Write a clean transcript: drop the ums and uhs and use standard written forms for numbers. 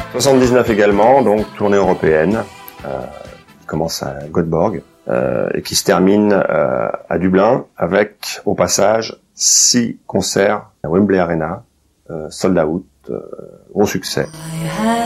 79 également, donc tournée européenne, qui commence à Göteborg et qui se termine à Dublin avec, au passage, 6 concerts à Wembley Arena, sold out, gros succès.